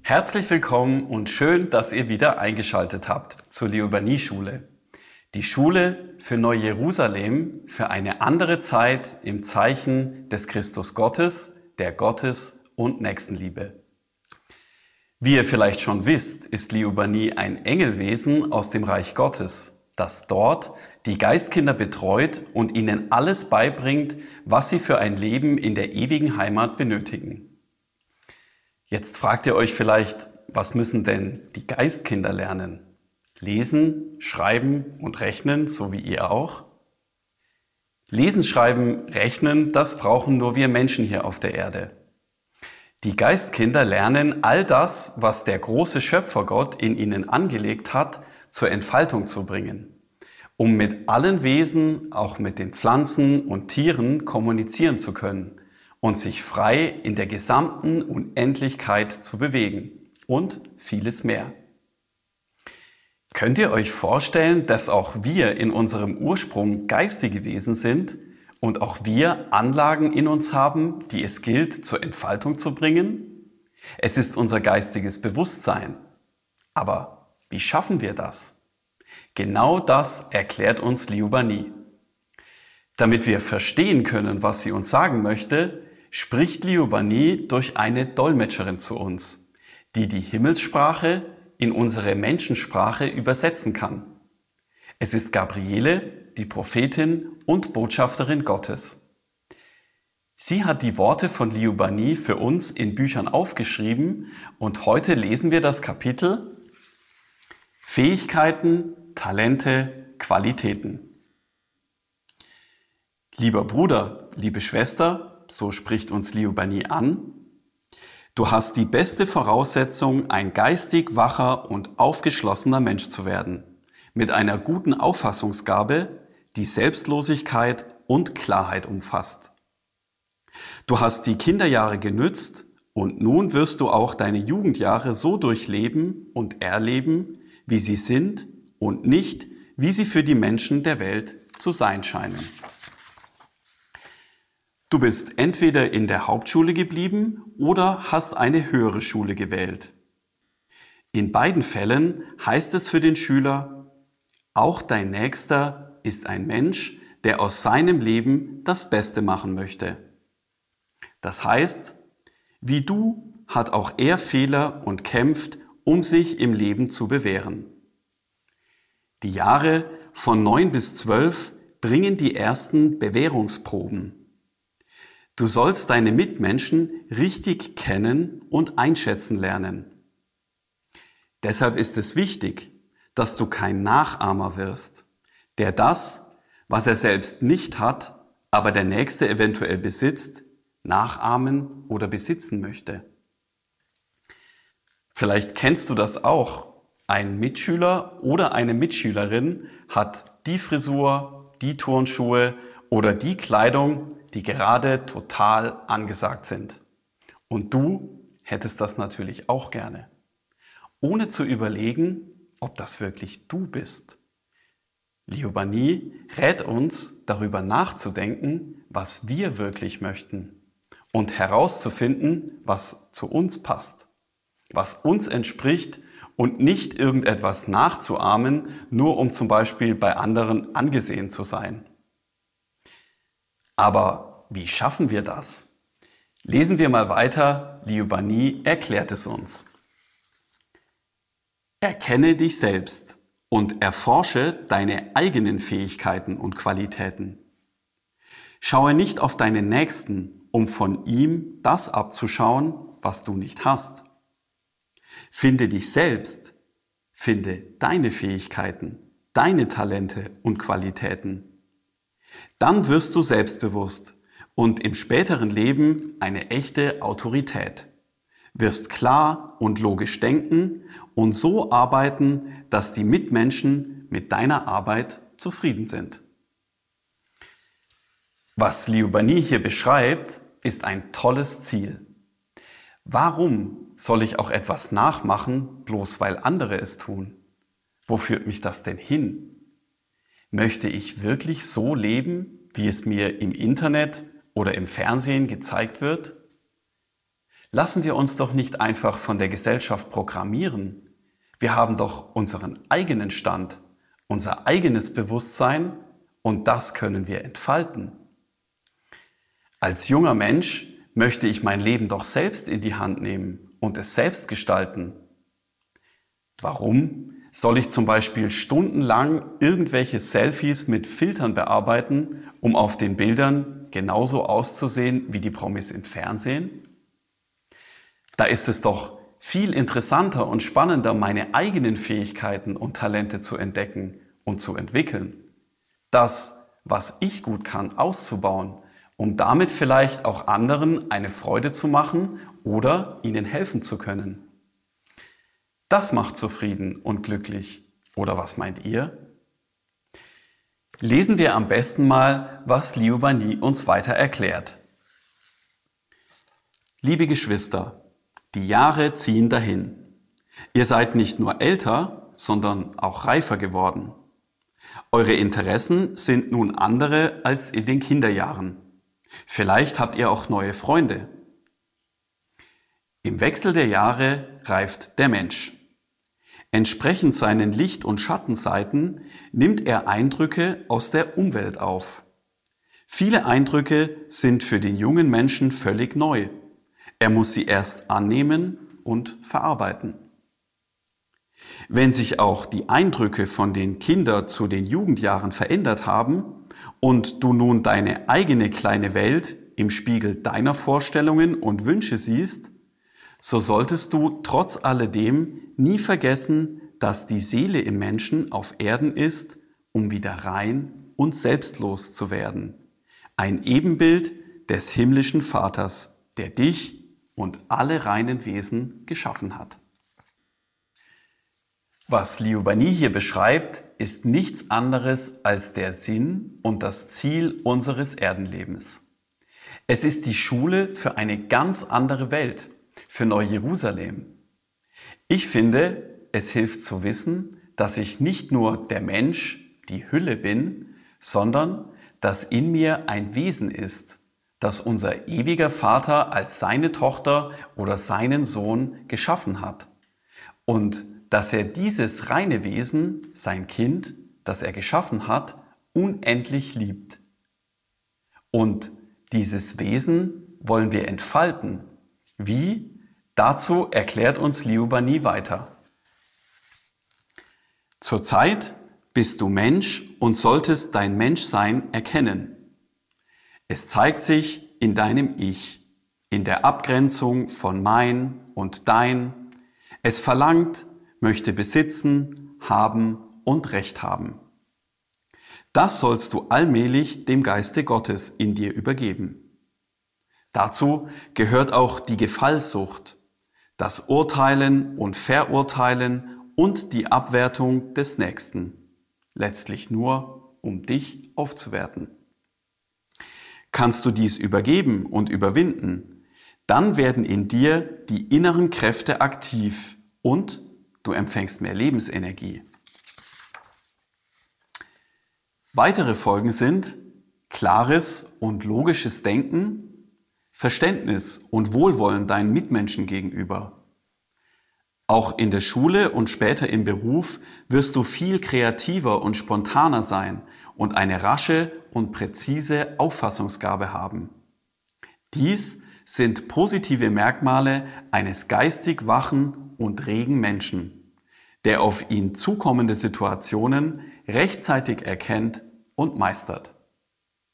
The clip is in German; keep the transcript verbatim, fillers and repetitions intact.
Herzlich willkommen und schön, dass ihr wieder eingeschaltet habt zur Liobanie-Schule. Die Schule für Neu-Jerusalem für eine andere Zeit im Zeichen des Christus Gottes, der Gottes- und Nächstenliebe. Wie ihr vielleicht schon wisst, ist Liobanie ein Engelwesen aus dem Reich Gottes, das dort die Geistkinder betreut und ihnen alles beibringt, was sie für ein Leben in der ewigen Heimat benötigen. Jetzt fragt ihr euch vielleicht, was müssen denn die Geistkinder lernen? Lesen, schreiben und rechnen, so wie ihr auch? Lesen, schreiben, rechnen, das brauchen nur wir Menschen hier auf der Erde. Die Geistkinder lernen all das, was der große Schöpfergott in ihnen angelegt hat, zur Entfaltung zu bringen, um mit allen Wesen, auch mit den Pflanzen und Tieren, kommunizieren zu können und sich frei in der gesamten Unendlichkeit zu bewegen und vieles mehr. Könnt ihr euch vorstellen, dass auch wir in unserem Ursprung geistige Wesen sind und auch wir Anlagen in uns haben, die es gilt, zur Entfaltung zu bringen? Es ist unser geistiges Bewusstsein. Aber wie schaffen wir das? Genau das erklärt uns Liobanie. Damit wir verstehen können, was sie uns sagen möchte, spricht Liobanie durch eine Dolmetscherin zu uns, die die Himmelssprache in unsere Menschensprache übersetzen kann. Es ist Gabriele, die Prophetin und Botschafterin Gottes. Sie hat die Worte von Liobanie für uns in Büchern aufgeschrieben und heute lesen wir das Kapitel Fähigkeiten, Talente, Qualitäten. Lieber Bruder, liebe Schwester, so spricht uns Liobanie an, du hast die beste Voraussetzung, ein geistig wacher und aufgeschlossener Mensch zu werden, mit einer guten Auffassungsgabe, die Selbstlosigkeit und Klarheit umfasst. Du hast die Kinderjahre genützt und nun wirst du auch deine Jugendjahre so durchleben und erleben, wie sie sind und nicht, wie sie für die Menschen der Welt zu sein scheinen. Du bist entweder in der Hauptschule geblieben oder hast eine höhere Schule gewählt. In beiden Fällen heißt es für den Schüler, auch dein Nächster ist ein Mensch, der aus seinem Leben das Beste machen möchte. Das heißt, wie du hat auch er Fehler und kämpft, um sich im Leben zu bewähren. Die Jahre von neun bis zwölf bringen die ersten Bewährungsproben. Du sollst deine Mitmenschen richtig kennen und einschätzen lernen. Deshalb ist es wichtig, dass du kein Nachahmer wirst, der das, was er selbst nicht hat, aber der Nächste eventuell besitzt, nachahmen oder besitzen möchte. Vielleicht kennst du das auch. Ein Mitschüler oder eine Mitschülerin hat die Frisur, die Turnschuhe oder die Kleidung, die gerade total angesagt sind. Und du hättest das natürlich auch gerne, ohne zu überlegen, ob das wirklich du bist. Liobanie rät uns, darüber nachzudenken, was wir wirklich möchten und herauszufinden, was zu uns passt, was uns entspricht und nicht irgendetwas nachzuahmen, nur um zum Beispiel bei anderen angesehen zu sein. Aber wie schaffen wir das? Lesen wir mal weiter, Liobanie erklärt es uns. Erkenne dich selbst und erforsche deine eigenen Fähigkeiten und Qualitäten. Schaue nicht auf deinen Nächsten, um von ihm das abzuschauen, was du nicht hast. Finde dich selbst, finde deine Fähigkeiten, deine Talente und Qualitäten. Dann wirst du selbstbewusst und im späteren Leben eine echte Autorität, wirst klar und logisch denken und so arbeiten, dass die Mitmenschen mit deiner Arbeit zufrieden sind. Was Liobanie hier beschreibt, ist ein tolles Ziel. Warum soll ich auch etwas nachmachen, bloß weil andere es tun? Wo führt mich das denn hin? Möchte ich wirklich so leben, wie es mir im Internet oder im Fernsehen gezeigt wird? Lassen wir uns doch nicht einfach von der Gesellschaft programmieren. Wir haben doch unseren eigenen Stand, unser eigenes Bewusstsein und das können wir entfalten. Als junger Mensch möchte ich mein Leben doch selbst in die Hand nehmen und es selbst gestalten. Warum soll ich zum Beispiel stundenlang irgendwelche Selfies mit Filtern bearbeiten, um auf den Bildern genauso auszusehen wie die Promis im Fernsehen? Da ist es doch viel interessanter und spannender, meine eigenen Fähigkeiten und Talente zu entdecken und zu entwickeln. Das, was ich gut kann, auszubauen, um damit vielleicht auch anderen eine Freude zu machen oder ihnen helfen zu können. Das macht zufrieden und glücklich. Oder was meint ihr? Lesen wir am besten mal, was Liuba Ni uns weiter erklärt. Liebe Geschwister, die Jahre ziehen dahin. Ihr seid nicht nur älter, sondern auch reifer geworden. Eure Interessen sind nun andere als in den Kinderjahren. Vielleicht habt ihr auch neue Freunde. Im Wechsel der Jahre reift der Mensch. Entsprechend seinen Licht- und Schattenseiten nimmt er Eindrücke aus der Umwelt auf. Viele Eindrücke sind für den jungen Menschen völlig neu. Er muss sie erst annehmen und verarbeiten. Wenn sich auch die Eindrücke von den Kinder- zu den Jugendjahren verändert haben und du nun deine eigene kleine Welt im Spiegel deiner Vorstellungen und Wünsche siehst, so solltest du trotz alledem nie vergessen, dass die Seele im Menschen auf Erden ist, um wieder rein und selbstlos zu werden. Ein Ebenbild des himmlischen Vaters, der dich und alle reinen Wesen geschaffen hat. Was Liuba Ni hier beschreibt, ist nichts anderes als der Sinn und das Ziel unseres Erdenlebens. Es ist die Schule für eine ganz andere Welt, für Neu-Jerusalem. Ich finde, es hilft zu wissen, dass ich nicht nur der Mensch, die Hülle bin, sondern dass in mir ein Wesen ist, das unser ewiger Vater als seine Tochter oder seinen Sohn geschaffen hat. Und dass er dieses reine Wesen, sein Kind, das er geschaffen hat, unendlich liebt. Und dieses Wesen wollen wir entfalten. Wie? Dazu erklärt uns Liuba Ni weiter. Zurzeit bist du Mensch und solltest dein Menschsein erkennen. Es zeigt sich in deinem Ich, in der Abgrenzung von mein und dein. Es verlangt, möchte besitzen, haben und Recht haben. Das sollst du allmählich dem Geiste Gottes in dir übergeben. Dazu gehört auch die Gefallsucht, das Urteilen und Verurteilen und die Abwertung des Nächsten, letztlich nur, um dich aufzuwerten. Kannst du dies übergeben und überwinden, dann werden in dir die inneren Kräfte aktiv und du empfängst mehr Lebensenergie. Weitere Folgen sind klares und logisches Denken, Verständnis und Wohlwollen deinen Mitmenschen gegenüber. Auch in der Schule und später im Beruf wirst du viel kreativer und spontaner sein und eine rasche und präzise Auffassungsgabe haben. Dies sind positive Merkmale eines geistig wachen und regen Menschen, der auf ihn zukommende Situationen rechtzeitig erkennt und meistert.